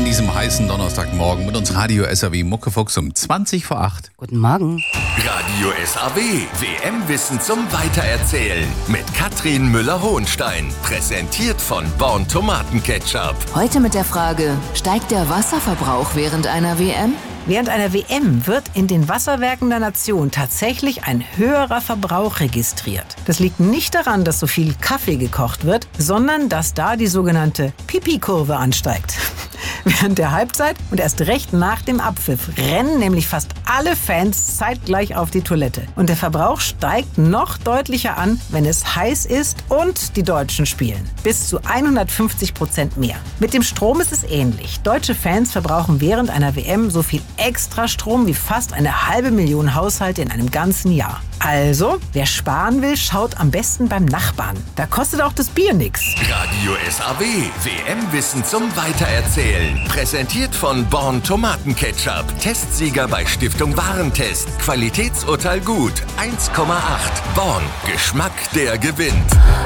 an diesem heißen Donnerstagmorgen mit uns Radio SAW Muckefuchs um 20 vor 8. Guten Morgen. Radio SAW, WM-Wissen zum Weitererzählen mit Katrin Müller-Hohenstein. Präsentiert von Born Tomatenketchup. Heute mit der Frage, steigt der Wasserverbrauch während einer WM? Während einer WM wird in den Wasserwerken der Nation tatsächlich ein höherer Verbrauch registriert. Das liegt nicht daran, dass so viel Kaffee gekocht wird, sondern dass da die sogenannte Pipi-Kurve ansteigt. Während der Halbzeit und erst recht nach dem Abpfiff rennen nämlich fast alle Fans zeitgleich auf die Toilette. Und der Verbrauch steigt noch deutlicher an, wenn es heiß ist und die Deutschen spielen. Bis zu 150% mehr. Mit dem Strom ist es ähnlich. Deutsche Fans verbrauchen während einer WM so viel extra Strom wie fast 500.000 Haushalte in einem ganzen Jahr. Also, wer sparen will, schaut am besten beim Nachbarn. Da kostet auch das Bier nix. Radio SAW, WM-Wissen zum Weitererzählen. Präsentiert von Born Tomatenketchup. Testsieger bei Stiftung Warentest. Qualitätsurteil gut. 1,8. Born. Geschmack, der gewinnt.